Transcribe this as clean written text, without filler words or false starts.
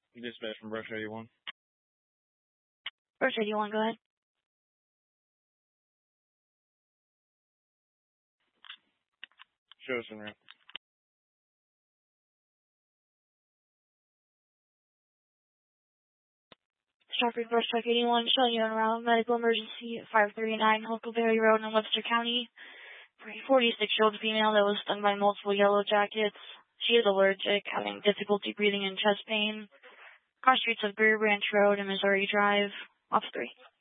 Dispatch from Brush 81. Brush 81, go ahead. Show us en route. Strawberry Brush Truck 81, showing you en route. Medical emergency at 539 Huckleberry Road in Webster County. For a 46-year-old female that was stung by multiple yellow jackets. She is allergic, having difficulty breathing and chest pain. Cross streets of Greer Branch Road and Missouri Drive. Off 3.